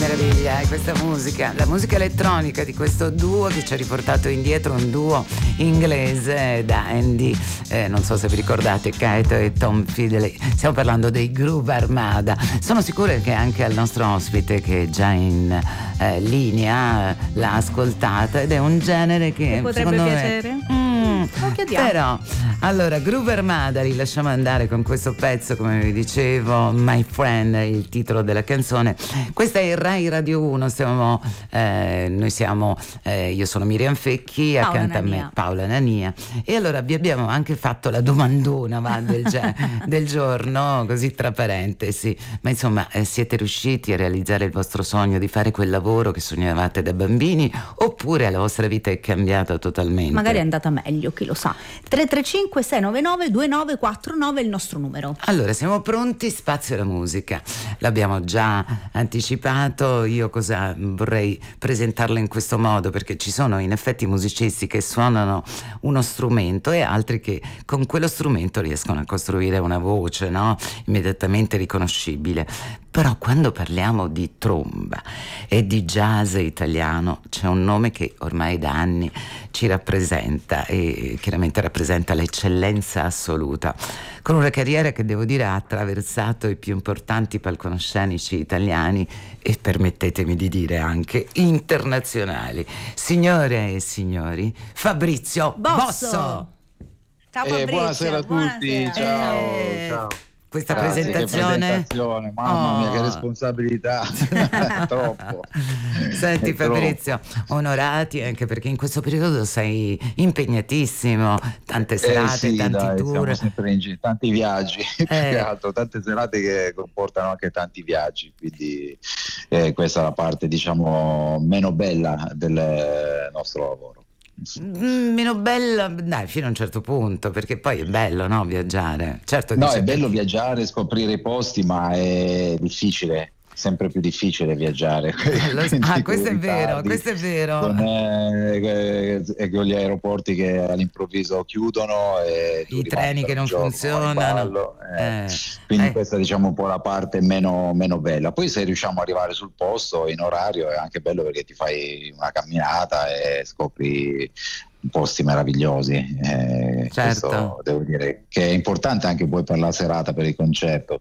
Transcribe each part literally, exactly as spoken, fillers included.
meraviglia è questa musica, la musica elettronica di questo duo che ci ha riportato indietro, un duo inglese da Andy, eh, non so se vi ricordate, Kaito e Tom Fidley. Stiamo parlando dei Groove Armada. Sono sicura che anche al nostro ospite, che è già in eh, linea, l'ha ascoltata, ed è un genere che potrebbe piacere. Me, mm, Lo chiediamo. Però allora, Groove Armada li lasciamo andare con questo pezzo, come vi dicevo, My Friend è il titolo della canzone. Questa è Rai Radio uno, stiamo, eh, noi siamo, eh, io sono Miriam Fecchi, Paola accanto Nania. a me Paola Nania, e allora vi abbiamo anche fatto la domandona va, del, del giorno, così tra parentesi, ma insomma eh, siete riusciti a realizzare il vostro sogno di fare quel lavoro che sognavate da bambini, oppure la vostra vita è cambiata totalmente? Magari è andata meglio, chi lo sa. Tre tre cinque sei nove nove due nove quattro nove è il nostro numero. Allora, siamo pronti, spazio alla musica. L'abbiamo già anticipato, io cosa vorrei presentarla in questo modo, perché ci sono in effetti musicisti che suonano uno strumento e altri che con quello strumento riescono a costruire una voce, no? Immediatamente riconoscibile. Però quando parliamo di tromba e di jazz italiano c'è un nome che ormai da anni ci rappresenta e chiaramente rappresenta l'eccellenza assoluta, con una carriera che devo dire ha attraversato i più importanti palcoscenici italiani e, permettetemi di dire, anche internazionali. Signore e signori, Fabrizio Bosso. Bosso. Ciao Fabrizio, Eh, buonasera a tutti, buonasera. ciao, Eh, ciao. Questa Grazie, presentazione, che presentazione, mamma Oh. mia, che responsabilità. Troppo. Senti È Fabrizio, onorati anche perché in questo periodo sei impegnatissimo, tante serate, eh sì, tanti dai, tour. siamo sempre in giro, tanti viaggi, più che altro, tante serate che comportano anche tanti viaggi, quindi eh, questa è la parte, diciamo, meno bella del nostro lavoro. Mm, meno bella, dai, fino a un certo punto, perché poi è bello, no, viaggiare. Certo, No, dice è bello che- viaggiare, scoprire i posti, ma è difficile, sempre più difficile viaggiare. Lo- Quindi ah, con questo è vero, ritardi, questo è vero. Con, eh, eh, con gli aeroporti che all'improvviso chiudono e tu I rimani treni per che un non giorno in funzionano. ballo, eh. Eh, Quindi eh. questa, diciamo, un po' la parte meno, meno bella. Poi se riusciamo ad arrivare sul posto in orario è anche bello, perché ti fai una camminata e scopri posti meravigliosi. Eh, Certo. Questo devo dire che è importante anche poi per la serata, per il concerto,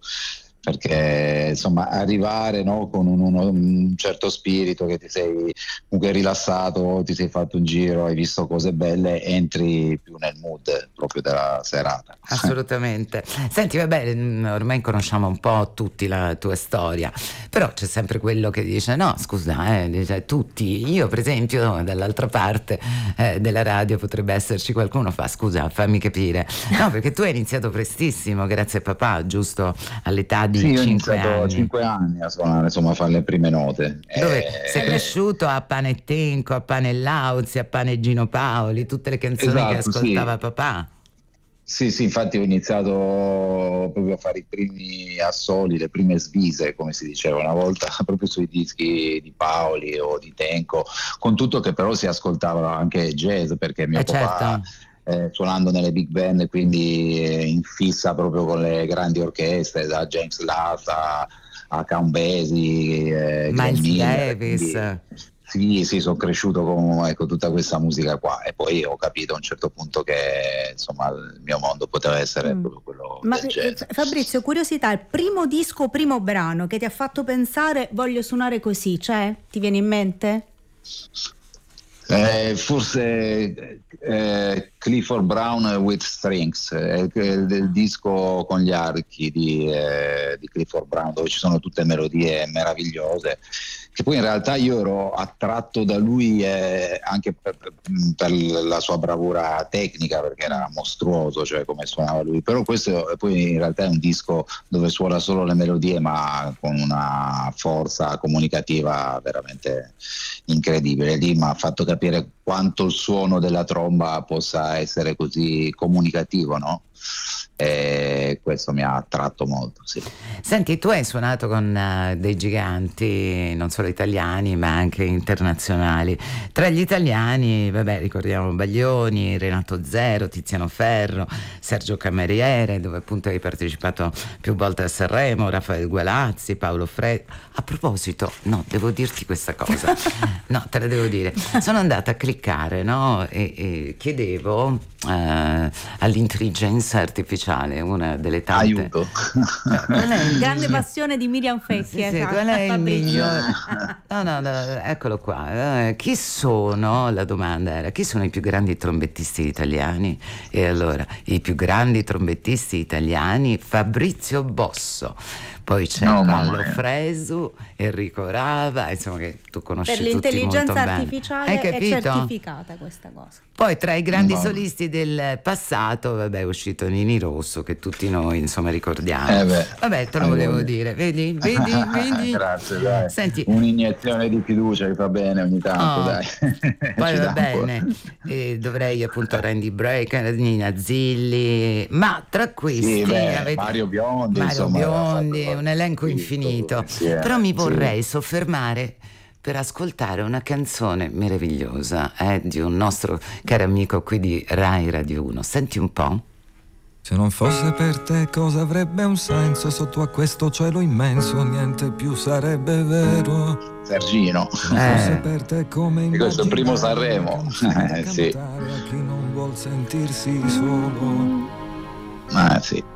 perché insomma arrivare, no, con un, uno- un certo spirito, che ti sei comunque rilassato, ti sei fatto un giro, hai visto cose belle, entri più nel mood proprio della serata. Assolutamente. Senti, vabbè, mm, ormai conosciamo un po' tutti la tua storia, però c'è sempre quello che dice: no, scusa, eh, dice, tutti, io per esempio dall'altra parte eh, della radio potrebbe esserci qualcuno, fa scusa, fammi capire. No, perché tu hai iniziato prestissimo, grazie a papà, giusto all'età di Sì, io ho cinque iniziato a anni. cinque anni a suonare, insomma, a fare le prime note. Dove Eh, sei cresciuto a Pane Tenco, a Pane Lauzi, a Pane Gino Paoli, tutte le canzoni che Esatto, sì. ascoltava papà. Sì, sì, infatti ho iniziato proprio a fare i primi assoli, le prime svise, come si diceva una volta, proprio sui dischi di Paoli o di Tenco, con tutto che però si ascoltava anche jazz, perché mio Eh, papà, certo. eh, suonando nelle big band, quindi eh, in fissa proprio con le grandi orchestre, da James Last a, a Count Basie, eh, Glenn Miles Miller, Davis. quindi- Sì, sì, sono cresciuto con, ecco, tutta questa musica qua, e poi ho capito a un certo punto che insomma il mio mondo poteva essere Mm. proprio quello Ma del eh, jazz. Fabrizio, curiosità, il primo disco, primo brano che ti ha fatto pensare voglio suonare così, c'è? Ti viene in mente? Eh, forse eh, Clifford Brown with Strings, eh, il, il disco con gli archi di, eh, di Clifford Brown, dove ci sono tutte melodie meravigliose, che poi in realtà io ero attratto da lui eh, anche per, per la sua bravura tecnica, perché era mostruoso, cioè come suonava lui. Però questo poi in realtà è un disco dove suona solo le melodie, ma con una forza comunicativa veramente incredibile. Lì mi ha fatto capire capire quanto il suono della tromba possa essere così comunicativo, no? E questo mi ha attratto molto, sì. Senti, tu hai suonato con uh, dei giganti non solo italiani ma anche internazionali. Tra gli italiani, vabbè, ricordiamo Baglioni, Renato Zero, Tiziano Ferro, Sergio Cameriere, dove appunto hai partecipato più volte a Sanremo, Raffaele Gualazzi, Paolo Freddi. A proposito, no, devo dirti questa cosa, no, te la devo dire. Sono andata a cliccare, no, e, e chiedevo uh, all'intelligenza artificiale, una delle tante. Aiuto. Grande passione di Miriam Fecchi. Sì, sì, qual è il miglior? No, no, no, eccolo qua. Eh, chi sono? La domanda era: chi sono i più grandi trombettisti italiani? E allora, i più grandi trombettisti italiani, Fabrizio Bosso. Poi c'è No, Paolo Fresu, Enrico Rava, insomma, che tu conosci per tutti molto l'intelligenza bene. artificiale Hai è capito? certificata questa cosa. Poi tra i grandi No. solisti del passato, vabbè, è uscito Nini Rosso, che tutti noi insomma ricordiamo. Eh beh, vabbè, te lo eh volevo beh. dire, vedi, vedi, vedi. Grazie, dai. Senti, Un'iniezione di fiducia che fa bene ogni tanto, Oh, dai. poi Ci va dà un po'. bene, eh, dovrei appunto Randy Brecker, Nina Zilli, ma tra questi Sì, beh, avete Mario Biondi, Mario insomma, Biondi, aveva fatto un elenco tutto infinito. insieme, Però mi sì. vorrei soffermare per ascoltare una canzone meravigliosa eh, di un nostro caro amico qui di Rai Radio uno. Senti un po'. Se non fosse per te cosa avrebbe un senso? Sotto a questo cielo immenso niente più sarebbe vero. Sergino. Se non fosse Eh. per te come E questo è il primo immaginare Sanremo. canzoni da Eh, sì. cantare a chi non vuol sentirsi solo. Ah, sì.